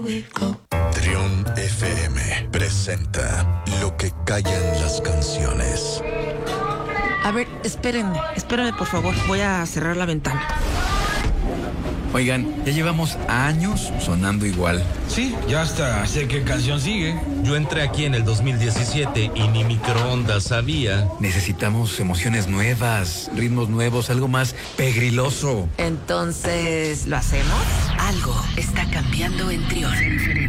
Trión FM presenta Lo que callan las canciones. A ver, espérenme por favor, voy a cerrar la ventana. Oigan, ya llevamos años sonando igual. Sí, ya hasta sé qué canción sigue. Yo entré aquí en el 2017 y ni microondas había. Necesitamos emociones nuevas, ritmos nuevos, algo más pegriloso. Entonces, ¿lo hacemos? Algo está cambiando en Trión.